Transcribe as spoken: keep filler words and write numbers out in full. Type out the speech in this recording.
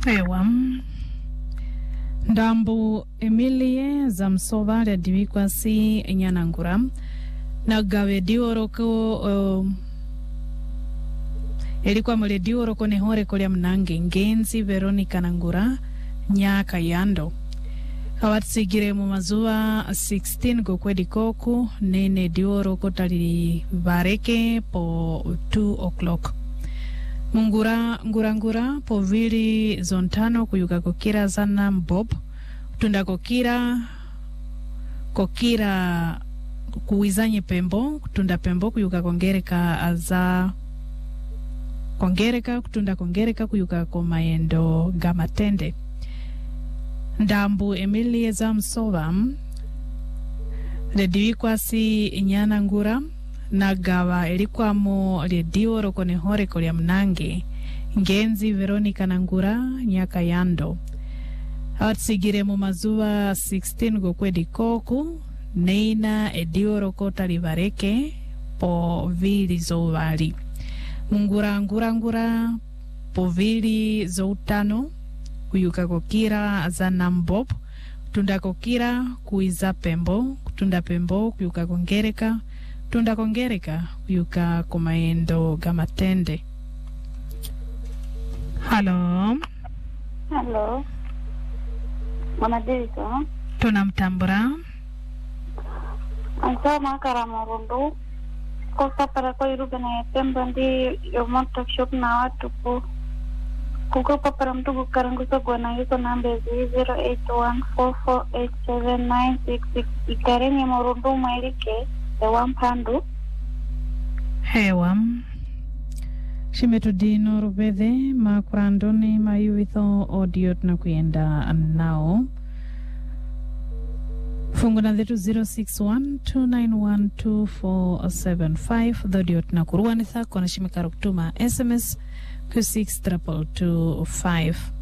Ewa Ndambu Emilie za msova ya diwikwa si nyanangura na gawe dioroko uh, ilikuwa mule dioroko ne hore kolya mnange ngenzi Veronica Nangura nyaka yando awatsigire mu mazuwa sixteen gokwedi koku nene dioroko tali bareke po two o'clock Mungura ngura ngura po vili zontano kuyuka kokira zana mbob tunda kokira kokira kuwizanye pembo tunda pembo kuyuka kongereka aza kongereka kutunda kongereka kuyuka komaendo gamatende Ndambu Emilie za msova rediwikwa si nyana ngura nagawa ilikuwa mo redio rokone hore kolya mnange ngenzi Veronica Nangura nyaka yando atsigire mu mazuwa sixteen gokwedi koku neina edio rokota livareke po vili zovali mungura ngura ngura po vili zoutano kuyuka kokira za nambob tunda kokira kuiza pembo tunda pembo kuyuka kongereka tunda kongereka kuyuka komaendo gamatende. Hello. Hello. Mwanadika. Tunamtambura. Ansa makara morundu. Kosa para kwa iruga na yatemba ndi yomonto shop na watu po. Kuko para mtu kukarangusa kwa na yuko nambe zero eight one four four eight seven nine six six. Ikarenye morundu mailike. Ewa mpandu. Hewa. Shimetudino rubedhe makurandoni mayuwitho audio na kuyenda nao. Fungu na zetu zero six one two nine one two four seven five. Audio na kuruanitha kwa na shimikaru kutuma S M S ku six triple two five.